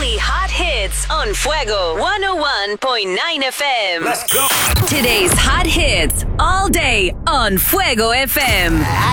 only hot hits on Fuego 101.9 FM. Let's go. Today's hot hits all day on Fuego FM.